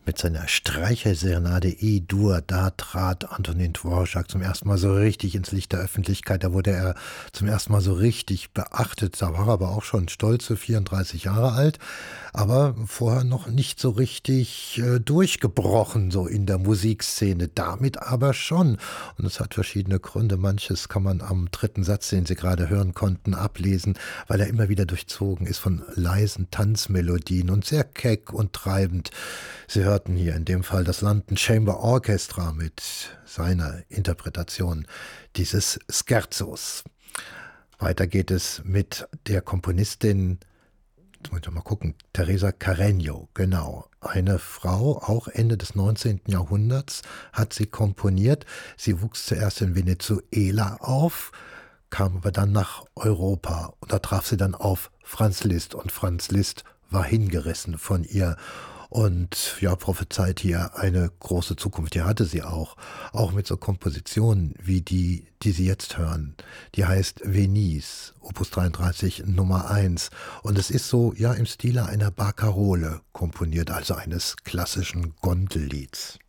Mit seiner Streicherserenade E-Dur, da trat Antonin Dvorak zum ersten Mal so richtig ins Licht der Öffentlichkeit. Da wurde er zum ersten Mal so richtig beachtet. Da war er aber auch schon stolze 34 Jahre alt, aber vorher noch nicht so richtig durchgebrochen, so in der Musikszene. Damit aber schon. Und es hat verschiedene Gründe. Manches kann man am dritten Satz, den Sie gerade hören konnten, ablesen, weil er immer wieder durchzogen ist von leisen Tanzmelodien und sehr keck und treibend. Sie hörten hier in dem Fall das London Chamber Orchestra mit seiner Interpretation dieses Scherzos. Weiter geht es mit der Komponistin, jetzt muss ich mal gucken, Teresa Carreño, genau. Eine Frau, auch Ende des 19. Jahrhunderts, hat sie komponiert. Sie wuchs zuerst in Venezuela auf, kam aber dann nach Europa und da traf sie dann auf Franz Liszt und Franz Liszt war hingerissen von ihr und ja, prophezeit hier eine große Zukunft. Die hatte sie auch mit so Kompositionen wie die Sie jetzt hören. Die heißt Venise, Opus 33 Nummer 1 und es ist so, ja, im Stile einer Barkarole komponiert, also eines klassischen Gondellieds.